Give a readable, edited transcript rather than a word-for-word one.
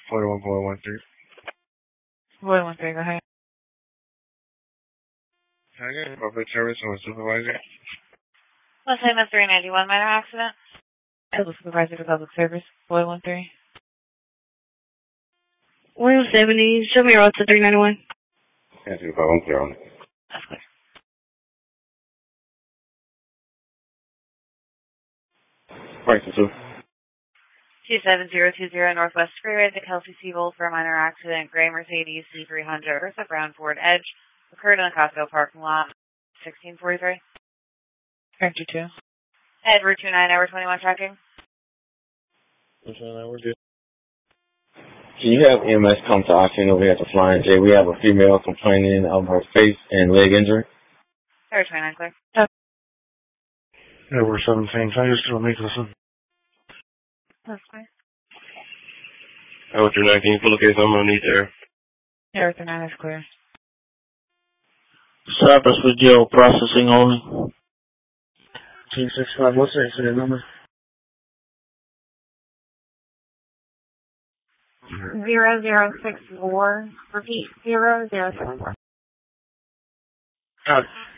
41.13. 41.13, go ahead. Okay, public service or supervisor. Let's say that's 391 minor accident. Hello, supervisor to public service, 4113. 170, show me your route to 391. Can't do 5, I'm clear on it. That's clear. Right, so 27020 Northwest Freeway, the Kelsey Siebold for a minor accident. Gray Mercedes C300 Ursa Brown Ford Edge occurred in the Costco parking lot. 1643. 32. Edward 29 hour 21 tracking. can you have EMS come to our scene over here at the Flying J? We have a female complaining of her face and leg injury. Edward 29 clear. Edward 17, can I just make this one? That's clear. Edward 29, can you pull the case? I'm going to need there. Edward 39 is clear. Cypress for jail processing only. 265, what's the incident number? 0064. Repeat, 0064.